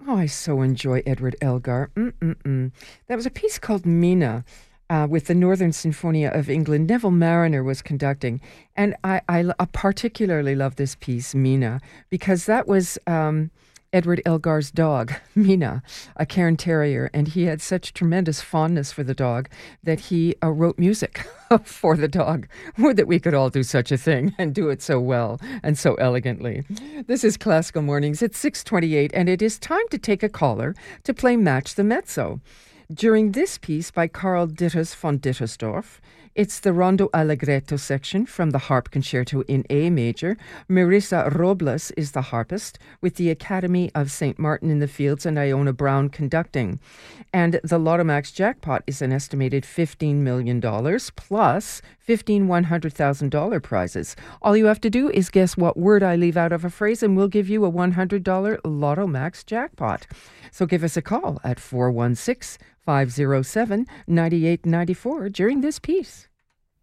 Oh, I so enjoy Edward Elgar. Mm-mm-mm. That was a piece called Mina with the Northern Sinfonia of England. Neville Mariner was conducting. And I particularly love this piece, Mina, because that was Edward Elgar's dog, Mina, a Cairn Terrier. And he had such tremendous fondness for the dog that he wrote music for the dog. Would that we could all do such a thing and do it so well and so elegantly. This is Classical Mornings. It's 6:28, and it is time to take a caller to play Match the Mezzo. During this piece by Karl Ditters von Dittersdorf, it's the Rondo Allegretto section from the Harp Concerto in A major. Marisa Robles is the harpist, with the Academy of St. Martin in the Fields and Iona Brown conducting. And the Lotto Max jackpot is an estimated $15 million plus 15 $100,000 prizes. All you have to do is guess what word I leave out of a phrase, and we'll give you a $100 Lotto Max jackpot. So give us a call at 416-507-9894 during this piece.